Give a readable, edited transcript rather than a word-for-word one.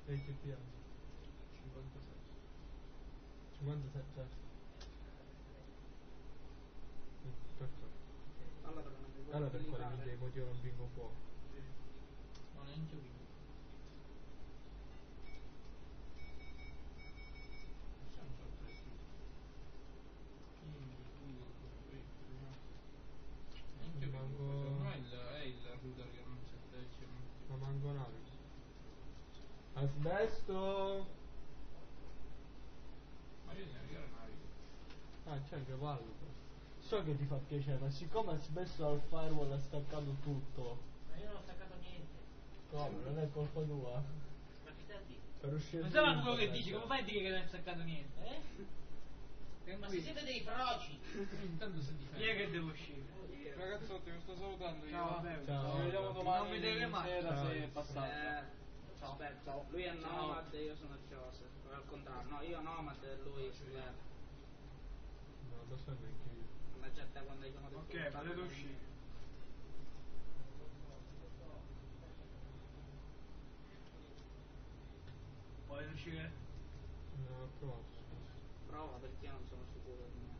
E che piace? 57. 57. Perfetto. Allora non mi puoi Allora per quale utilizzare. motivo non vinco fuoco? Sì. Ma neanche io vinco. Sempre a 3 più. Quindi neanche io vinco. Secondo me è il router che non c'è decimo. Ma manco navigo. Asbesto! Ma io di navigare navigo. Ah, c'è anche Vallo. So che ti fa piacere, ma siccome Asbesto al firewall ha staccato tutto. Ma io non ho staccato niente. Come? Non è colpa tua? Ma che stai a dire? Per uscire Non su sarà quello che internet. dici, come fai a dire che non hai staccato niente? Ma se siete dei froci! Intanto si Chi difende. è che devo uscire? Ragazzotti, mi sto salutando. Ciao, vabbè. Ciao. Ci vediamo domani. Non mi devi mai. Sera Ciao. se è passato. Ciao. Aspetta, Ciao. lui è Ciao. Nomad e io sono Joseph. O al contrario, no, io Nomad e lui Square. No, lo so neanche io. Ma c'è te quando hai chiamato il Ok, potete uscire. Vuoi uscire? No, ho provato, scusa. Prova perché io non sono sicuro di me.